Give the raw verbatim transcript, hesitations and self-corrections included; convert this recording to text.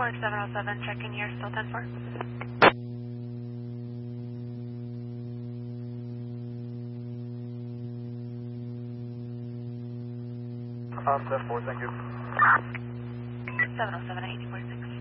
Airport seven oh seven, check-in here, still ten four. Um, ten four, thank you. seven oh seven, eighty forty-six.